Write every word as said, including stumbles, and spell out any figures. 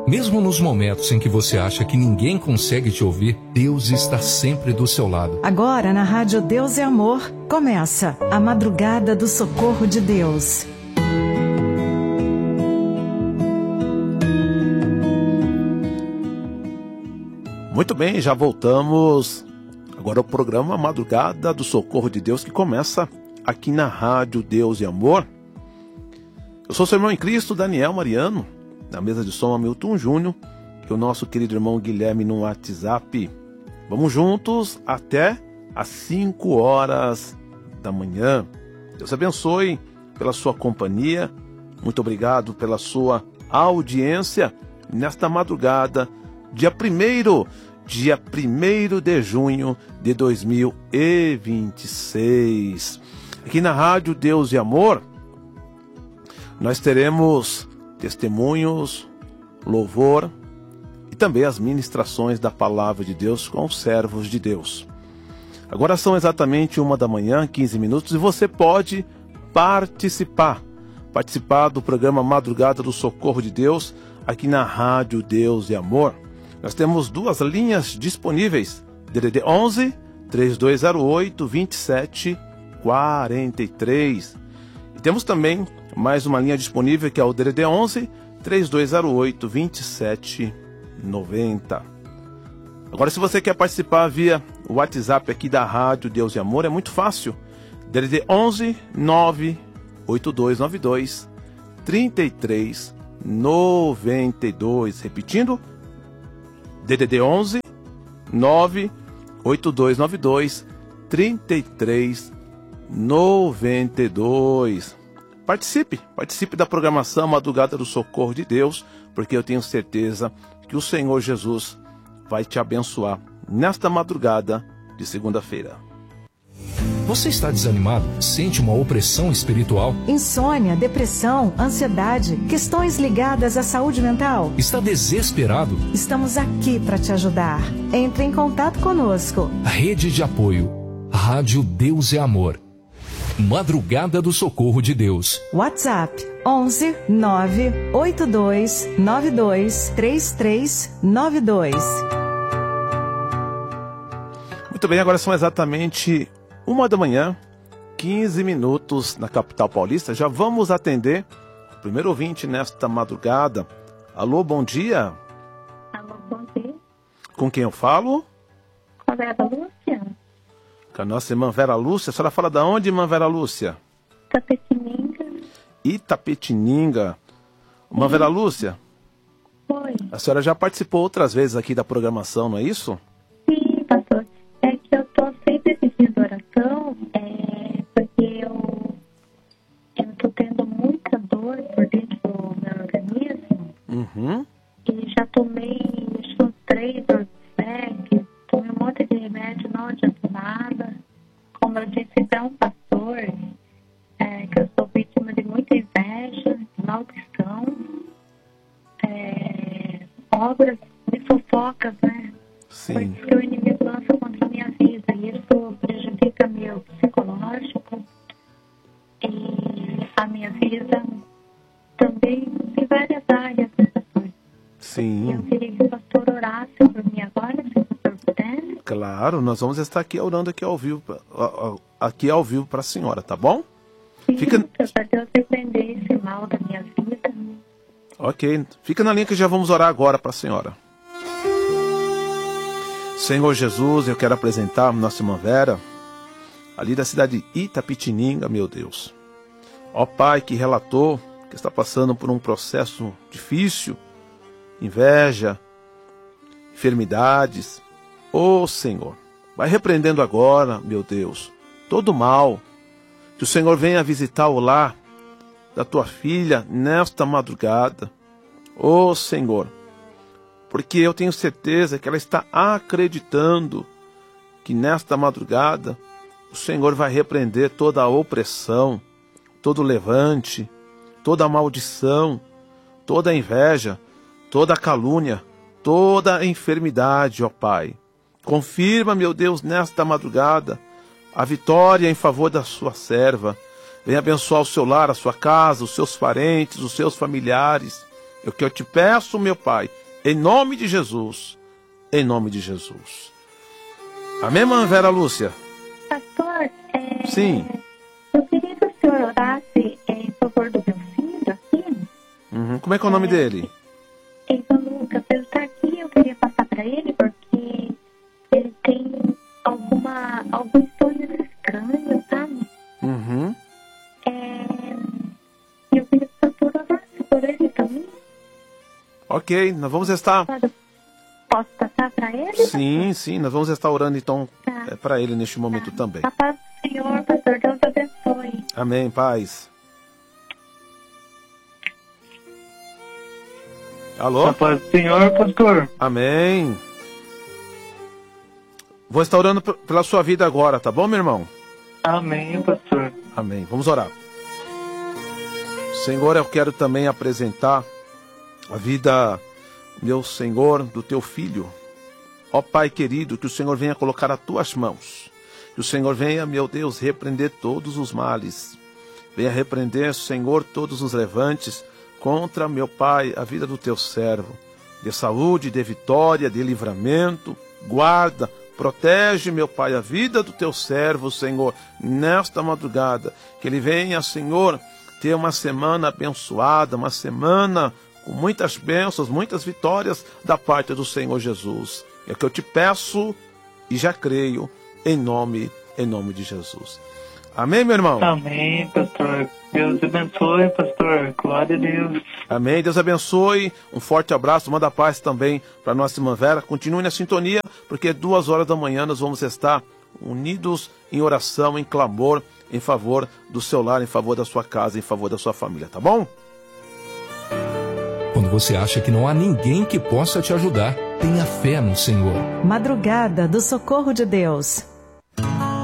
Mesmo nos momentos em que você acha que ninguém consegue te ouvir, Deus está sempre do seu lado. Agora na Rádio Deus é Amor, começa a Madrugada do Socorro de Deus. Muito bem, já voltamos. Agora o programa Madrugada do Socorro de Deus, que começa aqui na Rádio Deus e Amor. Eu sou seu irmão em Cristo, Daniel Mariano, na mesa de som Hamilton Júnior, e o nosso querido irmão Guilherme no WhatsApp. Vamos juntos até às cinco horas da manhã. Deus abençoe pela sua companhia. Muito obrigado pela sua audiência nesta madrugada, dia primeiro, dia primeiro de junho de dois mil e vinte e seis. Aqui na Rádio Deus e Amor, nós teremos testemunhos, louvor e também as ministrações da Palavra de Deus com os servos de Deus. Agora são exatamente uma da manhã, quinze minutos, e você pode participar, participar do programa Madrugada do Socorro de Deus, aqui na Rádio Deus e Amor. Nós temos duas linhas disponíveis, D D D onze, três dois zero oito, dois sete quatro três. E temos também mais uma linha disponível, que é o D D D onze, três dois zero oito, dois sete nove zero. Agora, se você quer participar via WhatsApp aqui da Rádio Deus e Amor, é muito fácil. D D D onze, nove oito dois nove dois, três três nove dois. Repetindo, D D D onze, nove oito dois nove dois, três três nove dois. Participe, participe da programação Madrugada do Socorro de Deus, porque eu tenho certeza que o Senhor Jesus vai te abençoar nesta madrugada de segunda-feira. Você está desanimado? Sente uma opressão espiritual? Insônia, depressão, ansiedade, questões ligadas à saúde mental? Está desesperado? Estamos aqui para te ajudar. Entre em contato conosco. Rede de apoio. Rádio Deus é Amor. Madrugada do Socorro de Deus. WhatsApp onze, nove oito dois nove dois, três três nove dois. Muito bem, agora são exatamente uma da manhã, quinze minutos na capital paulista. Já vamos atender o primeiro ouvinte nesta madrugada. Alô, bom dia. Alô, bom dia. Com quem eu falo? Com a Vera Lúcia. Com a nossa irmã Vera Lúcia. A senhora fala da onde, irmã Vera Lúcia? Itapetininga. Itapetininga. Irmã Vera Lúcia? Oi. A senhora já participou outras vezes aqui da programação, não é isso? Sim, pastor. É que eu estou sempre pedindo oração, é, porque eu eu estou tendo muita dor por dentro do meu organismo. Uhum. E já tomei, acho que uns três Dorflex, tomei um monte de remédio, não adianta nada. Como eu disse para um pastor, é, que eu sou vítima de muita inveja, maldição, é, obras de fofocas, né? Sim. Por isso que o inimigo lança contra a minha vida. E isso prejudica meu psicológico e a minha vida também em várias áreas, né, pastor? Sim. Eu queria que o pastor orasse por mim agora, se o pastor puder. Claro, nós vamos estar aqui orando aqui ao vivo, aqui ao vivo para a senhora, tá bom? Sim, Fica... para Deus repreender esse mal da minha vida. Ok, fica na linha que já vamos orar agora para a senhora. Senhor Jesus, eu quero apresentar nossa irmã Vera, ali da cidade de Itapetininga, meu Deus. Ó Pai, que relatou que está passando por um processo difícil, inveja, enfermidades. Ó Senhor, vai repreendendo agora, meu Deus, todo mal. Que o Senhor venha visitar o lar da tua filha nesta madrugada. Ó Senhor, porque eu tenho certeza que ela está acreditando que nesta madrugada o Senhor vai repreender toda a opressão, todo o levante, toda a maldição, toda a inveja, toda a calúnia, toda a enfermidade, ó Pai. Confirma, meu Deus, nesta madrugada, a vitória em favor da sua serva. Venha abençoar o seu lar, a sua casa, os seus parentes, os seus familiares. É o que eu te peço, meu Pai, Em nome de Jesus. Em nome de Jesus. Amém, irmã Vera Lúcia? Pastor, é... Sim. eu queria que o senhor orasse em favor do meu filho aqui. Uhum. Como é que é o nome É, dele? Então, Lucas, ele está aqui, eu queria passar para ele porque ele tem alguma, alguns sonhos estranhos, sabe? Uhum. É, eu queria que o senhor orasse por ele também. Ok, nós vamos estar... Pode- Posso passar para ele? Sim, sim, nós vamos estar orando então Tá. é, para ele neste momento também. A paz do Senhor, pastor, Deus abençoe. Amém, paz. Alô? A paz do Senhor, pastor. Amém. Vou estar orando p- pela sua vida agora, tá bom, meu irmão? Amém, pastor. Amém. Vamos orar. Senhor, eu quero também apresentar a vida, meu Senhor, do teu filho. Ó Pai querido, que o Senhor venha colocar as tuas mãos. Que o Senhor venha, meu Deus, repreender todos os males. Venha repreender, Senhor, todos os levantes contra, meu Pai, a vida do teu servo. De saúde, de vitória, de livramento. Guarda, protege, meu Pai, a vida do teu servo, Senhor, nesta madrugada. Que ele venha, Senhor, ter uma semana abençoada, uma semana com muitas bênçãos, muitas vitórias da parte do Senhor Jesus. É o que eu te peço e já creio em nome, em nome de Jesus. Amém, meu irmão? Amém, pastor. Deus abençoe, pastor. Glória a Deus. Amém. Deus abençoe. Um forte abraço. Manda paz também para nossa irmã Vera. Continue na sintonia, porque duas horas da manhã nós vamos estar unidos em oração, em clamor, em favor do seu lar, em favor da sua casa, em favor da sua família, tá bom? Quando você acha que não há ninguém que possa te ajudar, tenha fé no Senhor. Madrugada do Socorro de Deus.